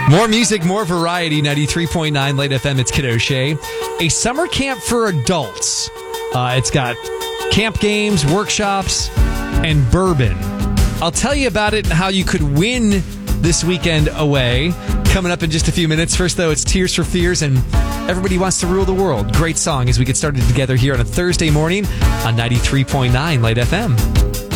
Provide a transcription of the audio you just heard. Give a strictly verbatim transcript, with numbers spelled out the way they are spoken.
More music, more variety. ninety-three point nine Late F M. It's Kid O'Shea. A summer camp for adults. Uh, it's got camp games, workshops, and bourbon. I'll tell you about it and how you could win this weekend away. Coming up in just a few minutes. First, though, it's Tears for Fears and Everybody Wants to Rule the World. Great song as we get started together here on a Thursday morning on ninety-three point nine Late F M.